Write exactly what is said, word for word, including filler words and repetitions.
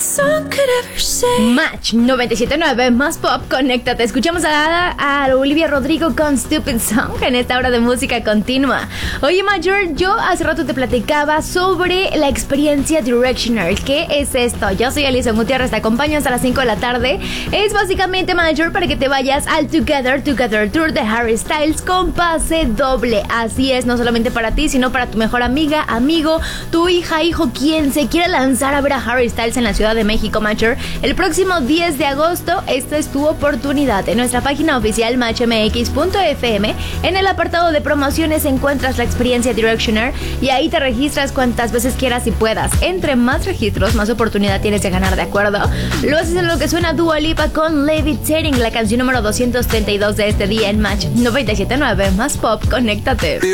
Match noventa y siete punto nueve más pop, conéctate. Escuchamos a, a Olivia Rodrigo con Stupid Song en esta hora de música continua. Oye, Major, yo hace rato te platicaba sobre la experiencia Directioner. ¿Qué es esto? Yo soy Alison Gutiérrez, te acompaño hasta las cinco de la tarde. Es básicamente, Major, para que te vayas al Together Together Tour de Harry Styles con pase doble. Así es, no solamente para ti, sino para tu mejor amiga, amigo, tu hija, hijo, quien se quiera lanzar a ver a Harry Styles en la Ciudad de México, Major. El próximo diez de agosto, esta es tu oportunidad. En nuestra página oficial match m x punto f m, en el apartado de promociones encuentras la experiencia Directioner y ahí te registras cuantas veces quieras y puedas. Entre más registros, más oportunidad tienes de ganar, ¿de acuerdo? Lo haces en lo que suena Dua Lipa con Levitating, la canción número doscientos treinta y dos de este día en Match noventa y siete punto nueve más pop, conéctate.